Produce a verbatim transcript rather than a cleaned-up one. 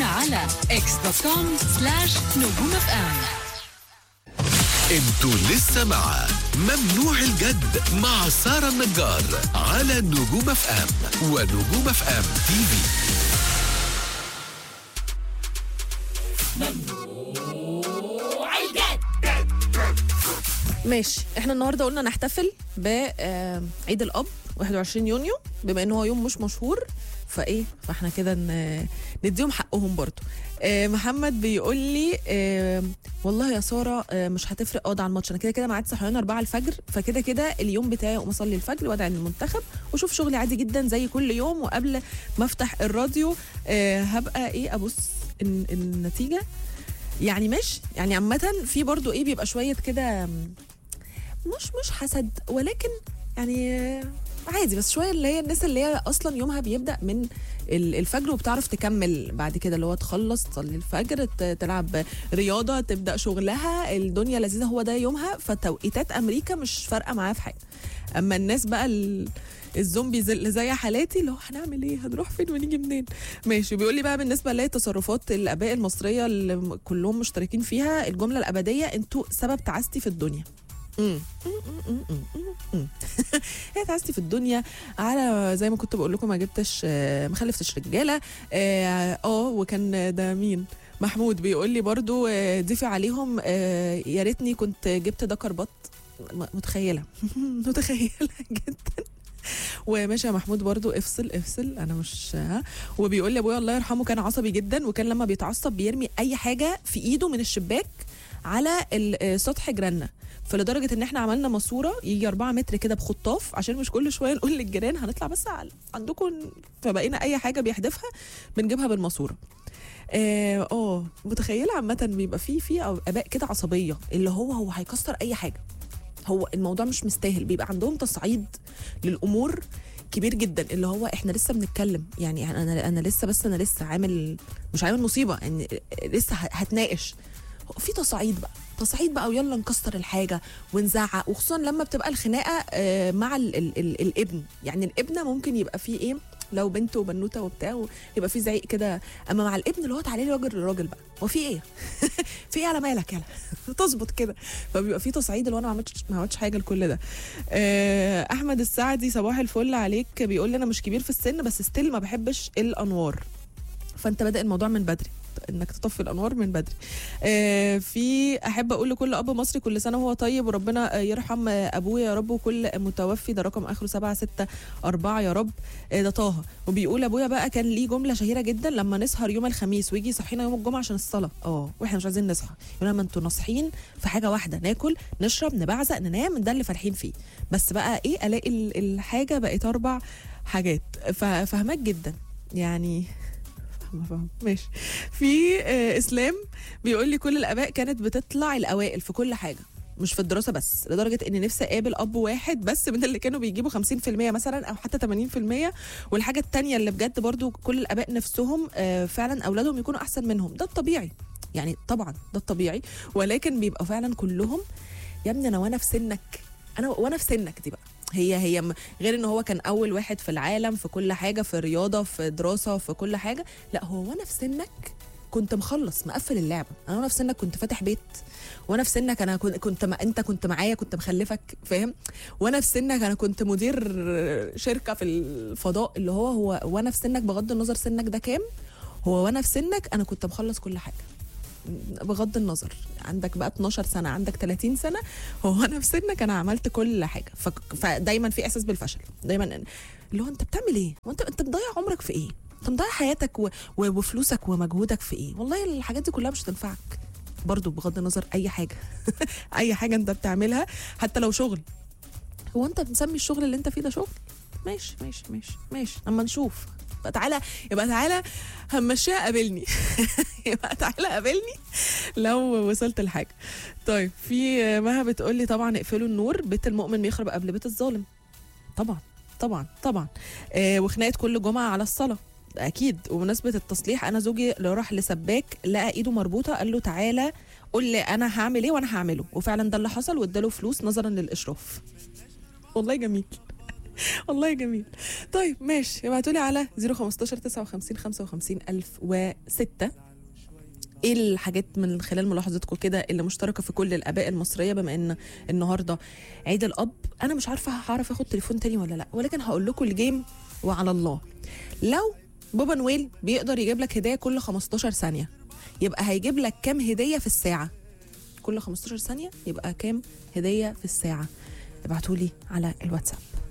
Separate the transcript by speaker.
Speaker 1: تابعونا على اكس دوت كوم سلاش نجوم اف ام.
Speaker 2: انتوا لسه مع ممنوع الجد مع سارة النجار على نجوم اف ام ونجوم اف ام تي في.
Speaker 1: ممنوع الجد.
Speaker 3: ماشي، احنا النهارده قلنا نحتفل بعيد الاب واحد وعشرين يونيو، بما ان هو يوم مش مشهور فايه فاحنا كده نديهم حقهم برضو. آه محمد بيقول لي آه والله يا ساره آه مش هتفرق قاعد على الماتش، انا كده كده ميعاد صحيان أربعة الفجر، فكده كده اليوم بتاعي اقوم اصلي الفجر وادعي للمنتخب واشوف شغلي عادي جدا زي كل يوم، وقبل ما افتح الراديو آه هبقى ايه ابص النتيجه. يعني ماشي، يعني عامه في برضو ايه بيبقى شويه كده مش مش حسد، ولكن يعني عادي، بس شويه اللي هي الناس اللي هي اصلا يومها بيبدا من الفجر وبتعرف تكمل بعد كده، اللي هو تخلص تصلي الفجر تلعب رياضه تبدا شغلها الدنيا لذيذه، هو ده يومها، فتوقيتات امريكا مش فارقه معاه في حاجه. اما الناس بقى الزومبي اللي زي حالاتي اللي هو هنعمل ايه، هنروح فين ونيجي منين. ماشي، بيقول لي بقى بالنسبه لتصرفات الاباء المصريه اللي كلهم مشتركين فيها الجمله الابديه انتوا سبب تعاستي في الدنيا. امم هي تعستي في الدنيا على زي ما كنت بقول لكم ما جبتش ما خلفتش رجاله. اه وكان ده مين محمود بيقول لي برضو ضيفي عليهم يا ريتني كنت جبت ده كربط. متخيله متخيله جدا. وماشي يا محمود برضو افصل افصل انا مش ها. وبيقول لي ابويا الله يرحمه كان عصبي جدا، وكان لما بيتعصب بيرمي اي حاجه في ايده من الشباك على سطح جيراننا، فلدرجه ان احنا عملنا ماسوره يجي أربعة متر كده بخطاف عشان مش كل شويه نقول للجيران هنطلع بس عندكم، فبقينا اي حاجه بيحدفها بنجيبها بالماسوره. اه اه متخيله عامه بيبقى في في اباء كده عصبيه اللي هو هو هيكسر اي حاجه، هو الموضوع مش مستاهل، بيبقى عندهم تصعيد للامور كبير جدا، اللي هو احنا لسه بنتكلم، يعني انا انا لسه بس انا لسه عامل مش عامل مصيبه، يعني لسه هتناقش في تصعيد بقى تصعيد بقى ويلا نكسر الحاجه ونزعق، وخصوصا لما بتبقى الخناقه مع ال ال ال الابن، يعني الابنه ممكن يبقى فيه ايه لو بنت وبنوته وبتاع يبقى فيه زعيق كده، اما مع الابن اللي هو تعالي لي راجل لراجل بقى هو في ايه في ايه على مالك يلا تظبط كده، فبيبقى فيه تصعيد اللي انا ما عملتش ما عملتش حاجه لكل ده. احمد السعدي صباح الفل عليك، بيقول لي انا مش كبير في السن بس ستيل ما بحبش الانوار، فانت بادئ الموضوع من بدري انك تطفي الانوار من بدري. آه في احب اقول لكل اب مصري كل سنه وهو طيب، وربنا يرحم ابويا يا رب، وكل متوفي ده رقم اخره سبعة ستة أربعة يا رب. آه ده طه، وبيقول ابويا بقى كان ليه جمله شهيره جدا لما نسهر يوم الخميس ويجي يصحينا يوم الجمعه عشان الصلاه، اه واحنا مش عايزين نصحى يقول لما انتوا ناصحين في حاجه واحده، ناكل نشرب نبعزق ننام، ده اللي فرحين فيه، بس بقى ايه الاقي الحاجه بقت اربع حاجات، ففهمك جدا يعني ماشي. في آه اسلام بيقول لي كل الاباء كانت بتطلع الاوائل في كل حاجه مش في الدراسه بس، لدرجه ان نفسي اقابل اب واحد بس من اللي كانوا بيجيبوا خمسين في المية مثلا او حتى ثمانين في المية. والحاجه الثانيه اللي بجد برضو كل الاباء نفسهم آه فعلا اولادهم يكونوا احسن منهم، ده الطبيعي يعني طبعا ده الطبيعي، ولكن بيبقى فعلا كلهم يا ابني انا وانا في سنك انا وانا في سنك دي بقى هي هي غير ان هو كان اول واحد في العالم في كل حاجه، في رياضه في دراسه في كل حاجه، لا هو وانا في سنك كنت مخلص مقفل اللعبه، انا وانا في سنك كنت فاتح بيت، وانا في سنك انا كنت كنت ما انت كنت معايا كنت مخلفك فاهم، وانا في سنك انا كنت مدير شركه في الفضاء، اللي هو هو وانا في سنك بغض النظر سنك ده كام، هو وانا في سنك انا كنت مخلص كل حاجه بغض النظر عندك بقى اتناشر سنه عندك تلاتين سنه، هو انا في سنك انا عملت كل حاجه، فدايما في احساس بالفشل، دايما اللي هو انت بتعمل ايه وانت انت مضيع عمرك في ايه، انت مضيع حياتك و... و... وفلوسك ومجهودك في ايه، والله الحاجات دي كلها مش هتنفعك برضو بغض النظر اي حاجه اي حاجه انت بتعملها حتى لو شغل، هو انت مسمي الشغل اللي انت فيه ده شغل؟ ماشي ماشي ماشي ماشي اما نشوف يبقى تعالى يبقى تعالى همشيها قابلني يبقى تعالى قابلني لو وصلت لحاجه. طيب في مها بتقول لي طبعا اقفلوا النور، بيت المؤمن بيخرب قبل بيت الظالم، طبعا طبعا طبعا. آه وخناقه كل جمعه على الصلاه اكيد. وبمناسبه التصليح انا زوجي اللي راح لسباك لقى ايده مربوطه قال له تعالى قول لي انا هعمل ايه وانا هعمله، وفعلا ده اللي حصل واداله فلوس نظرا للاشراف. والله جميل والله جميل. طيب ماشي، ابعتوا لي على صفر خمستاشر تسعة وخمسين خمسة وخمسين ألف وستة ايه الحاجات من خلال ملاحظتكم كده اللي مشتركه في كل الاباء المصريه، بما ان النهارده عيد الاب. انا مش عارفه هعرف اخد تليفون تاني ولا لا، ولكن هقول لكم الجيم وعلى الله. لو بابا نويل بيقدر يجيب لك هديه كل خمستاشر ثانيه، يبقى هيجيب لك كام هديه في الساعه؟ كل خمستاشر ثانيه يبقى كام هديه في الساعه؟ ابعتوا لي على الواتساب.